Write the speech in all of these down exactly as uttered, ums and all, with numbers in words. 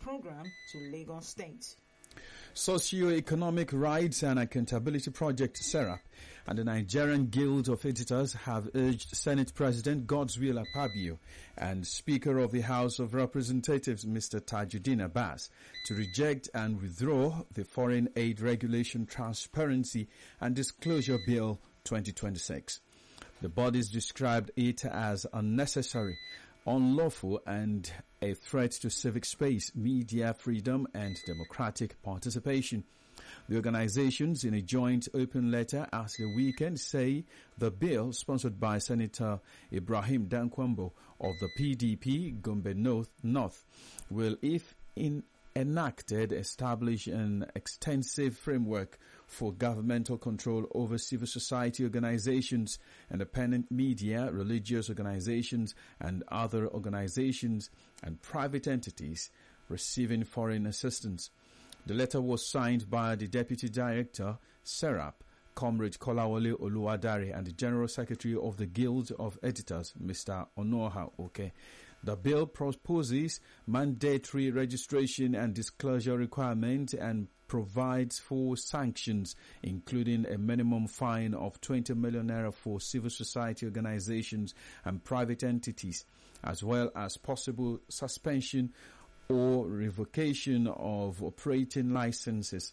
program to Lagos State. Socio-Economic Rights and Accountability Project SERAP and the Nigerian Guild of Editors have urged Senate President Godswill Akpabio and Speaker of the House of Representatives Mister Tajuddin Abbas to reject and withdraw the Foreign Aid Regulation Transparency and Disclosure Bill twenty twenty-six. The bodies described it as unnecessary, unlawful and a threat to civic space, media freedom and democratic participation. The organizations, in a joint open letter at the weekend, say the bill, sponsored by Senator Ibrahim Dankwambo of the P D P Gombe North, North will, if in enacted, establish an extensive framework for governmental control over civil society organizations, independent media, religious organizations, and other organizations and private entities receiving foreign assistance. The letter was signed by the Deputy Director, SERAP, Comrade Kolawole Oluwadare, and the General Secretary of the Guild of Editors, Mister Onoha Oke. The bill proposes mandatory registration and disclosure requirements and provides for sanctions, including a minimum fine of twenty million naira for civil society organizations and private entities, as well as possible suspension or revocation of operating licenses.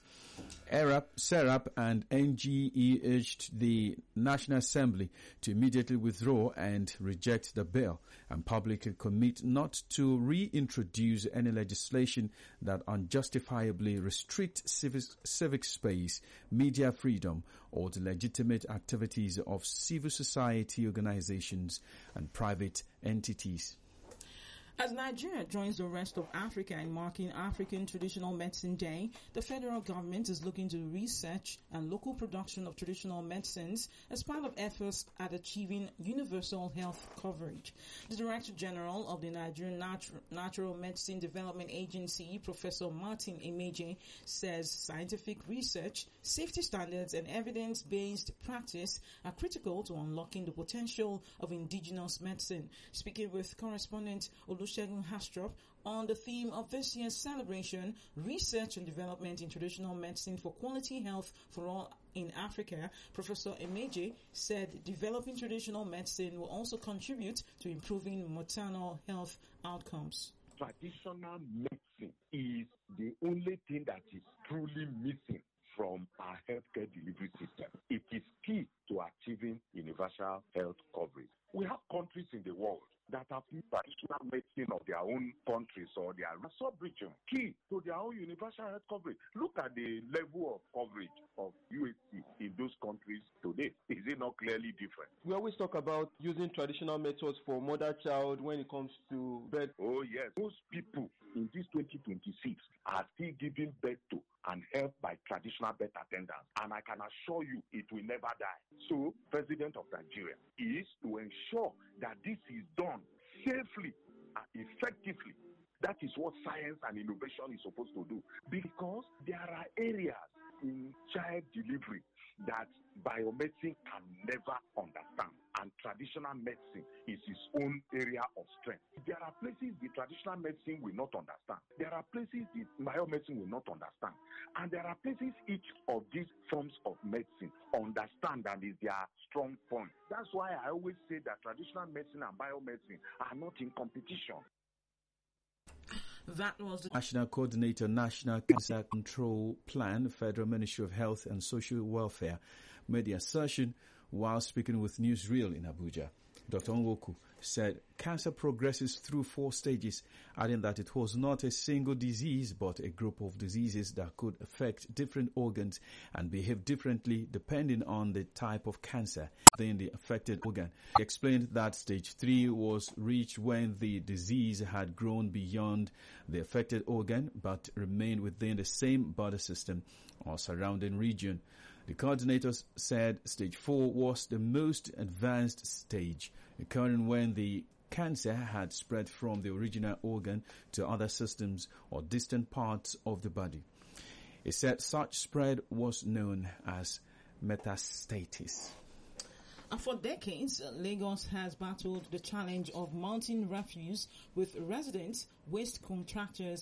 SERAP and N G E urged the National Assembly to immediately withdraw and reject the bill and publicly commit not to reintroduce any legislation that unjustifiably restricts civic, civic space, media freedom, or the legitimate activities of civil society organizations and private entities. As Nigeria joins the rest of Africa in marking African Traditional Medicine Day, the federal government is looking to research and local production of traditional medicines as part of efforts at achieving universal health coverage. The Director General of the Nigerian Natu- Natural Medicine Development Agency, Professor Martin Emeje, says scientific research, safety standards, and evidence-based practice are critical to unlocking the potential of indigenous medicine. Speaking with correspondent Olusegun Hastrop on the theme of this year's celebration, Research and Development in Traditional Medicine for Quality Health for All in Africa, Professor Emeje said developing traditional medicine will also contribute to improving maternal health outcomes. Traditional medicine is the only thing that is truly missing from our healthcare delivery system. It is key to achieving universal health coverage. We have countries in the world that have traditional medicine of their own countries or their sub-region, key to their own universal health coverage. Look at the level of coverage of U H C in those countries today. Is it not clearly different? We always talk about using traditional methods for mother-child when it comes to birth. Oh yes, most people in this twenty twenty-six are still giving birth to and helped by traditional birth attendants. And I can assure you it will never die. So, President of Nigeria is to ensure that this is done safely and effectively. That is what science and innovation is supposed to do. Because there are areas in child delivery that biomedicine can never understand. And traditional medicine is its own area of strength. There are places the traditional medicine will not understand. There are places the biomedicine will not understand. And there are places each of these forms of medicine understand and is their strong point. That's why I always say that traditional medicine and biomedicine are not in competition. That was the National Coordinator, National Cancer Control Plan, Federal Ministry of Health and Social Welfare, made the assertion while speaking with Newsreel in Abuja. Doctor Nwoku said cancer progresses through four stages, adding that it was not a single disease but a group of diseases that could affect different organs and behave differently depending on the type of cancer within the affected organ. He explained that stage three was reached when the disease had grown beyond the affected organ but remained within the same body system or surrounding region. The coordinators said stage four was the most advanced stage, occurring when the cancer had spread from the original organ to other systems or distant parts of the body. He said such spread was known as metastasis. For decades, Lagos has battled the challenge of mounting refuse, with residents, waste contractors,